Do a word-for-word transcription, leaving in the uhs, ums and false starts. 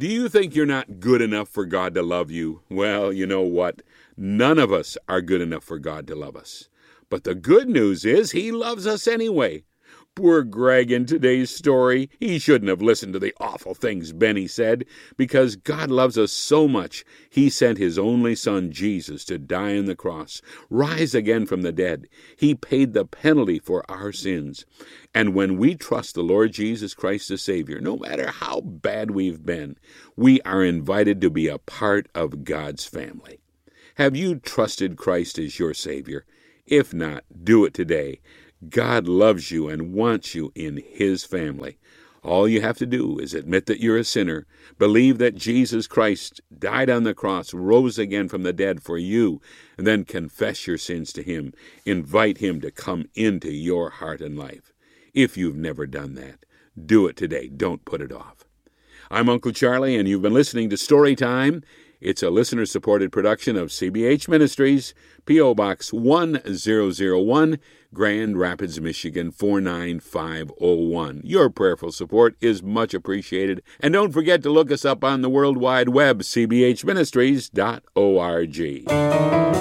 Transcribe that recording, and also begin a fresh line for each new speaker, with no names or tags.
Do you think you're not good enough for God to love you? Well, you know what? None of us are good enough for God to love us. But the good news is He loves us anyway. Poor Greg in today's story, he shouldn't have listened to the awful things Benny said, because God loves us so much, He sent His only Son, Jesus, to die on the cross, rise again from the dead. He paid the penalty for our sins. And when we trust the Lord Jesus Christ as Savior, no matter how bad we've been, we are invited to be a part of God's family. Have you trusted Christ as your Savior? If not, do it today. God loves you and wants you in His family. All you have to do is admit that you're a sinner, believe that Jesus Christ died on the cross, rose again from the dead for you, and then confess your sins to Him. Invite Him to come into your heart and life. If you've never done that, do it today. Don't put it off. I'm Uncle Charlie, and you've been listening to Storytime. It's a listener-supported production of C B H Ministries, P O Box one thousand one, Grand Rapids, Michigan four nine five oh one. Your prayerful support is much appreciated. And don't forget to look us up on the World Wide Web, c b h ministries dot org.